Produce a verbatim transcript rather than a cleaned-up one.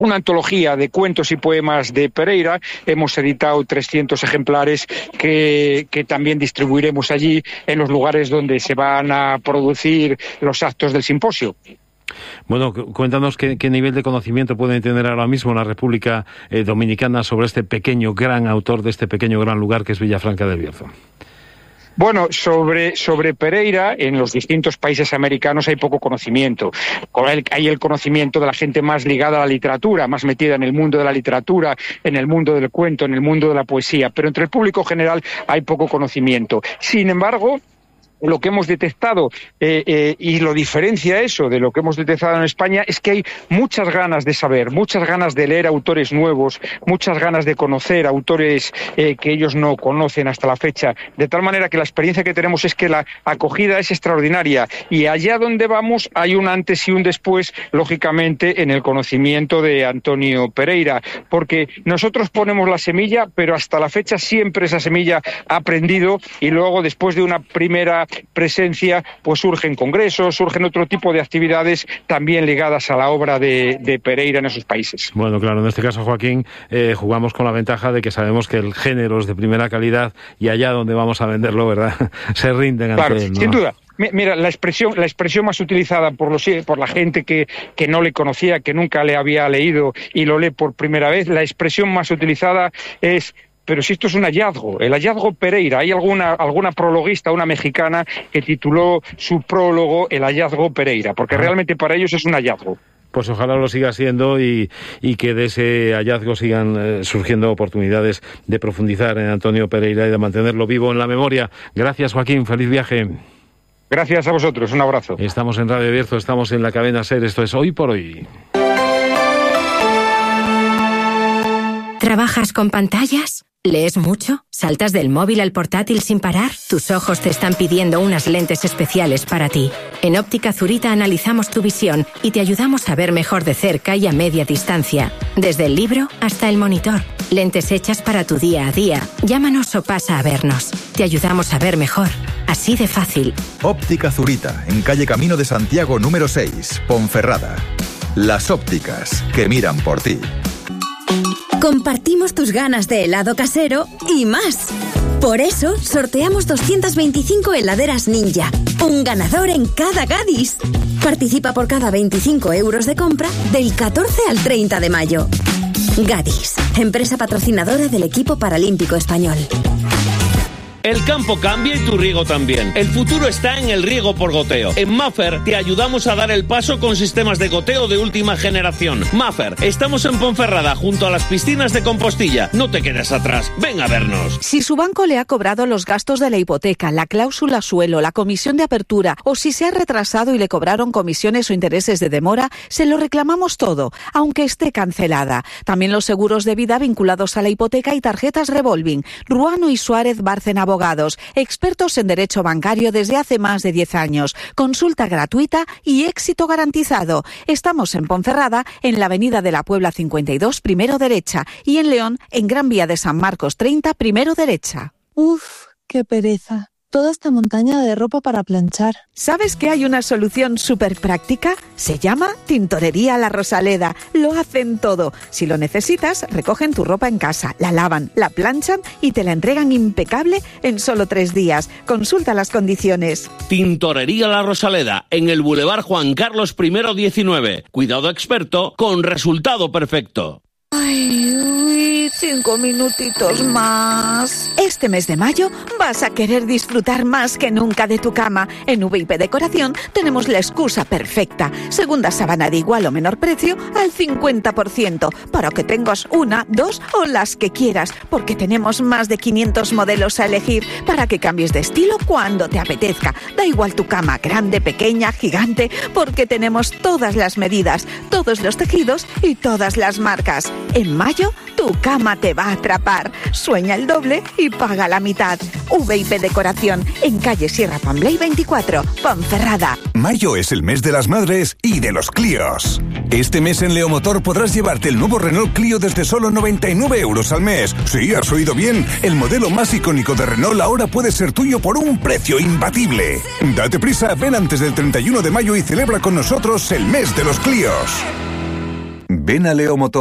una antología de cuentos y poemas de Pereira. Hemos editado trescientos ejemplares que, que también distribuiremos allí en los lugares donde se van a producir los actos del simposio. Bueno, cuéntanos qué, qué nivel de conocimiento pueden tener ahora mismo en la República eh, Dominicana sobre este pequeño gran autor de este pequeño gran lugar que es Villafranca del Bierzo. Bueno, sobre, sobre Pereira, en los distintos países americanos hay poco conocimiento. Hay el conocimiento de la gente más ligada a la literatura, más metida en el mundo de la literatura, en el mundo del cuento, en el mundo de la poesía, pero entre el público general hay poco conocimiento. Sin embargo, lo que hemos detectado, eh, eh, y lo diferencia eso de lo que hemos detectado en España, es que hay muchas ganas de saber, muchas ganas de leer autores nuevos, muchas ganas de conocer autores eh, que ellos no conocen hasta la fecha, de tal manera que la experiencia que tenemos es que la acogida es extraordinaria, y allá donde vamos hay un antes y un después, lógicamente, en el conocimiento de Antonio Pereira, porque nosotros ponemos la semilla, pero hasta la fecha siempre esa semilla ha aprendido, y luego, después de una primera presencia, pues surgen congresos, surgen otro tipo de actividades también ligadas a la obra de, de Pereira en esos países. Bueno, claro, en este caso, Joaquín, eh, jugamos con la ventaja de que sabemos que el género es de primera calidad y allá donde vamos a venderlo, ¿verdad?, se rinden ante claro, él, ¿no? Sin duda. Mira, la expresión, la expresión más utilizada por los, por la gente que, que no le conocía, que nunca le había leído y lo lee por primera vez, la expresión más utilizada es: pero si esto es un hallazgo, el hallazgo Pereira. Hay alguna, alguna prologuista, una mexicana, que tituló su prólogo El hallazgo Pereira, porque realmente para ellos es un hallazgo. Pues ojalá lo siga siendo y, y que de ese hallazgo sigan eh, surgiendo oportunidades de profundizar en Antonio Pereira y de mantenerlo vivo en la memoria. Gracias, Joaquín, feliz viaje. Gracias a vosotros, un abrazo. Estamos en Radio Bierzo, estamos en la cadena SER, esto es Hoy por Hoy. ¿Trabajas con pantallas? ¿Lees mucho? ¿Saltas del móvil al portátil sin parar? Tus ojos te están pidiendo unas lentes especiales para ti. En Óptica Zurita analizamos tu visión y te ayudamos a ver mejor de cerca y a media distancia. Desde el libro hasta el monitor. Lentes hechas para tu día a día. Llámanos o pasa a vernos. Te ayudamos a ver mejor. Así de fácil. Óptica Zurita, en calle Camino de Santiago número seis, Ponferrada. Las ópticas que miran por ti. Compartimos tus ganas de helado casero y más. Por eso, sorteamos doscientas veinticinco heladeras Ninja. Un ganador en cada Gadis. Participa por cada veinticinco euros de compra del catorce al treinta de mayo. Gadis, empresa patrocinadora del equipo paralímpico español. El campo cambia y tu riego también. El futuro está en el riego por goteo. En Maffer te ayudamos a dar el paso con sistemas de goteo de última generación. Maffer, estamos en Ponferrada, junto a las piscinas de Compostilla. No te quedes atrás, ven a vernos. Si su banco le ha cobrado los gastos de la hipoteca, la cláusula suelo, la comisión de apertura, o si se ha retrasado y le cobraron comisiones o intereses de demora, se lo reclamamos todo, aunque esté cancelada. También los seguros de vida vinculados a la hipoteca y tarjetas revolving. Ruano y Suárez Bárcena Abogados, expertos en derecho bancario desde hace más de diez años. Consulta gratuita y éxito garantizado. Estamos en Ponferrada, en la avenida de la Puebla cincuenta y dos, primero derecha, y en León, en Gran Vía de San Marcos treinta, primero derecha. Uf, qué pereza. Toda esta montaña de ropa para planchar. ¿Sabes que hay una solución súper práctica? Se llama Tintorería La Rosaleda. Lo hacen todo. Si lo necesitas, recogen tu ropa en casa, la lavan, la planchan y te la entregan impecable en solo tres días. Consulta las condiciones. Tintorería La Rosaleda, en el Boulevard Juan Carlos primero diecinueve. Cuidado experto con resultado perfecto. Ay, uy, cinco minutitos más. Este mes de mayo vas a querer disfrutar más que nunca de tu cama. En V I P Decoración tenemos la excusa perfecta. Segunda sábana de igual o menor precio al cincuenta por ciento. Para que tengas una, dos o las que quieras. Porque tenemos más de quinientos modelos a elegir para que cambies de estilo cuando te apetezca. Da igual tu cama, grande, pequeña, gigante, porque tenemos todas las medidas, todos los tejidos y todas las marcas. En mayo, tu cama te va a atrapar. Sueña el doble y paga la mitad. V I P Decoración, en calle Sierra Pambley veinticuatro, Ponferrada. Mayo es el mes de las madres y de los Clios. Este mes en Leomotor podrás llevarte el nuevo Renault Clio desde solo noventa y nueve euros al mes. Sí, has oído bien. El modelo más icónico de Renault ahora puede ser tuyo por un precio imbatible. Date prisa, ven antes del treinta y uno de mayo y celebra con nosotros el mes de los Clios. Ven a Leo Motor.